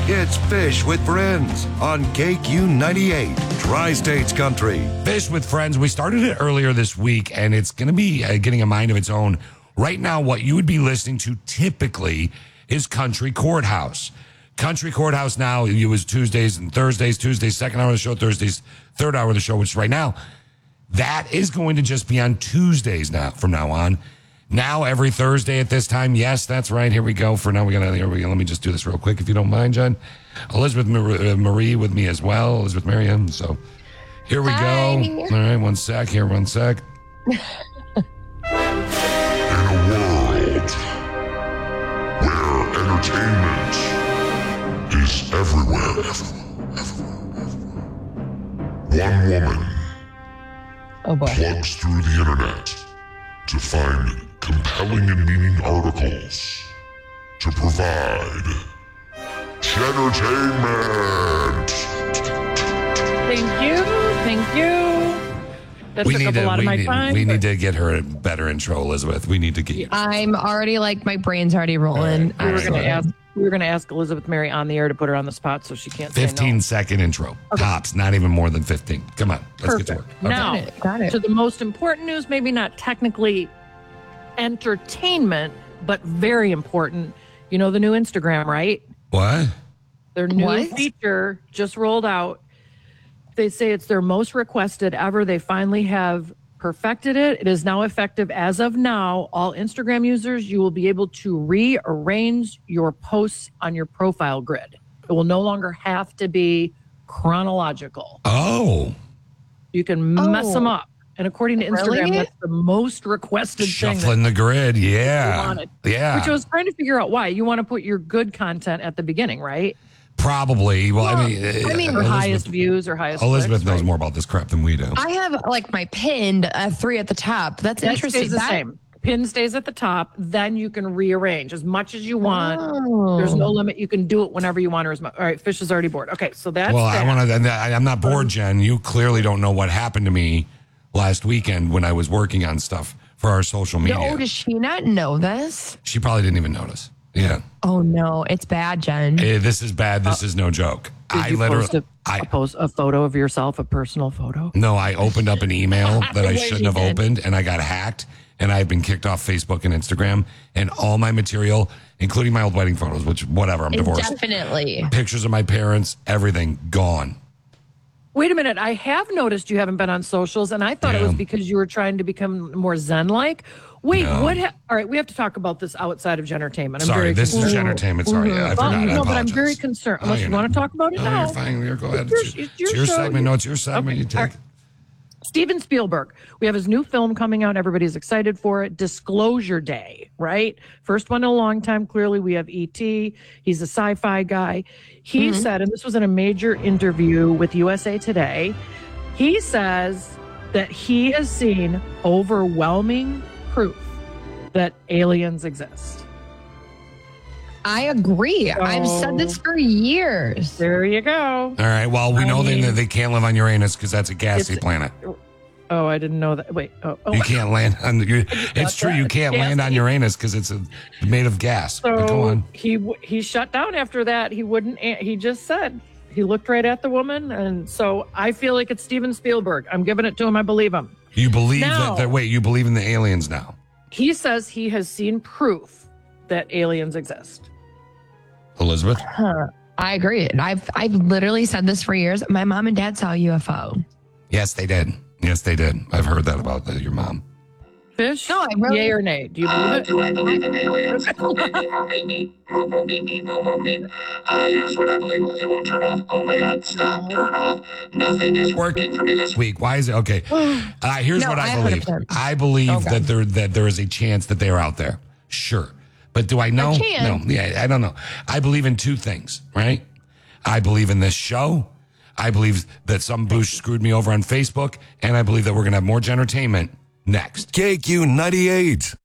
It's Fish with Friends on KQ98, Tri-States Country. Fish with Friends. We started it earlier this week, and it's going to be getting a mind of its own. Right now, what you would be listening to typically is Country Courthouse. Country Courthouse now, it was Tuesdays and Thursdays. Tuesdays, second hour of the show. Thursdays, third hour of the show, which right now, that is going to just be on Tuesdays now from now on. Now every Thursday at this time. Yes, that's right. Here we go. For now, let me just do this real quick, if you don't mind, John. Elizabeth Marie with me as well. Elizabeth Miriam. So here we go. All right, one sec. In a world where entertainment is everywhere, one woman plugs through the internet to find compelling and meaning articles to provide entertainment. Thank you. That took up a lot of my time. We need to get her a better intro, Elizabeth. We need to get you. I'm already my brain's already rolling. Right. We were going to ask Elizabeth Mary on the air to put her on the spot so she can't 15-second intro. Okay. Tops, not even more than 15. Come on, let's get to work. Okay. Now, got it. So the most important news, maybe not technically entertainment, but very important. You know the new Instagram, right? What? Their new feature just rolled out. They say it's their most requested ever. They finally have perfected it. It is now effective as of now. All Instagram users, you will be able to rearrange your posts on your profile grid. It will no longer have to be chronological. Oh. You can mess them up. And according to Instagram, Really? that's the most requested thing. Shuffling the grid, yeah. Yeah. Which I was trying to figure out why. You want to put your good content at the beginning, right? Probably. Well, I mean, or highest views or highest Elizabeth clicks, knows right? more about this crap than we do. I have my pinned 3 at the top. That's That interesting. stays the same. Pin stays at the top. Then you can rearrange as much as you want. Oh. There's no limit. You can do it whenever you want. Or as much. All right, Fish is already bored. Okay, so that's Well, that. I'm not bored, Jen. You clearly don't know what happened to me last weekend when I was working on stuff for our social media. Oh, does she not know this? She probably didn't even notice. Yeah. Oh no, it's bad, Jen. This is bad. This is no joke. Did you post a photo of yourself, a personal photo? No, I opened up an email that I shouldn't have opened, and I got hacked, and I've been kicked off Facebook and Instagram, and all my material, including my old wedding photos, which, whatever, I'm divorced. Definitely. Pictures of my parents, everything, gone. Wait a minute. I have noticed you haven't been on socials, and I thought it was because you were trying to become more Zen-like. Wait, No. what? All right, we have to talk about this outside of Gentertainment. I'm Sorry, very this concerned. is entertainment. Sorry, I forgot. I No, but I'm apologize. very concerned. Oh, Unless you're you want not. to talk about it No, now. you're fine. Go ahead. It's your your show. segment. No, it's your segment. You take. Steven Spielberg. We have his new film coming out. Everybody's excited for it. Disclosure Day, right? First one in a long time. Clearly, we have E.T. He's a sci-fi guy. He said, and this was in a major interview with USA Today, he says that he has seen overwhelming proof that aliens exist. I agree. I've said this for years. There you go. All right. Well, we know that they can't live on Uranus because that's a gassy planet. Oh, I didn't know that. Wait. Oh. You can't land on. It's true. You can't land on Uranus because it's made of gas. But go on. He shut down after that. He wouldn't. He just said he looked right at the woman, and so I feel like it's Steven Spielberg. I'm giving it to him. I believe him. You believe Now- that? Wait, you believe in the aliens now? He says he has seen proof that aliens exist. Elizabeth? I agree. And I've literally said this for years. My mom and dad saw a UFO. Yes, they did. Yes, they did. I've heard that about your mom. Fish? No, I really- Yay or nay? Do you believe it? Work week. Why is it okay? Here's No, what I I believe. 100%. I believe that there is a chance that they are out there. Sure, but do I know? A chance. No. Yeah, I don't know. I believe in two things. Right? I believe in this show. I believe that some boost screwed me over on Facebook, and I believe that we're gonna have more entertainment next. KQ98.